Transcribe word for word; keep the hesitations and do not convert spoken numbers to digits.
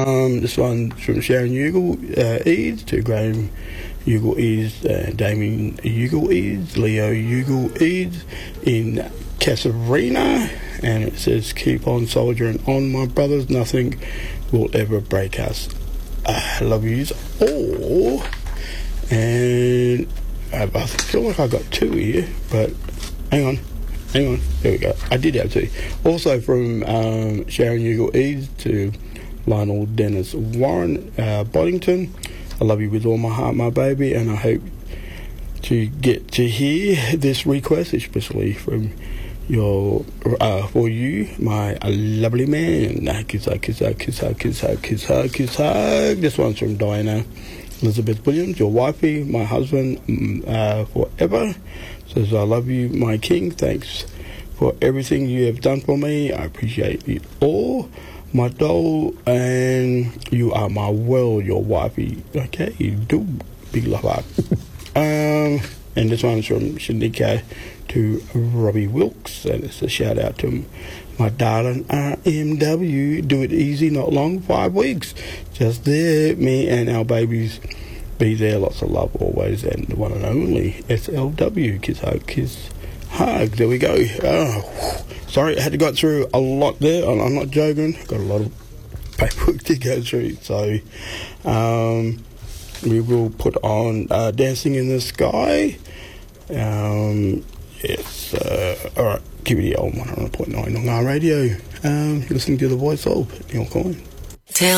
Um, this one's from Sharon Ugle uh, Eads to Graham Ugle Eads, uh, Damien Ugle Eads, Leo Ugle Eads in Casarina, and it says, keep on soldiering on, my brothers, nothing will ever break us. I love yous all. And I, I feel like I got two here, but hang on, hang on, there we go. I did have two. Also from um, Sharon Ugle Eads to Lionel Dennis Warren uh, Boddington. I love you with all my heart, my baby, and I hope to get to hear this request, especially from your uh, for you, my lovely man. Kiss hug, kiss hug, kiss hug, kiss hug, kiss hug, kiss hug. This one's from Diana Elizabeth Williams, your wifey, my husband uh, forever. Says, I love you, my king. Thanks for everything you have done for me. I appreciate it all. My doll, and you are my world, your wifey. Okay, you do. Big love heart. um, and this one's from Shanika to Robbie Wilkes, and it's a shout out to my darling R M W. Do it easy, not long, five weeks. Just there, me and our babies be there. Lots of love always, and the one and only S L W. Kiss, hug, kiss, hug. There we go. Oh, sorry, I had to go through a lot there. I'm not joking. Got a lot of paperwork to go through. So um, we will put on uh, Dancing in the Sky. Um, yes. Uh, all right. Keep it here on one hundred point nine on our radio. Um, you're listening to the voice of Neil Coyne.